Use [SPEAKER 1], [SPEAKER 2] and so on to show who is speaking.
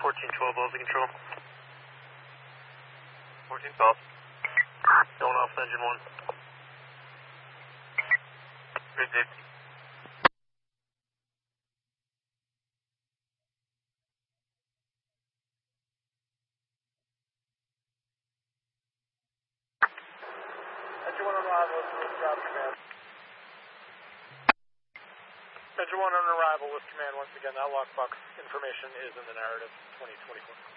[SPEAKER 1] 1412, Aussie Control. 1412. Going off engine 1. Great, Dave.
[SPEAKER 2] Engine 1 on arrival, with job command. Engine 1 on arrival with command once again. That lockbox information is in the narrative 2024.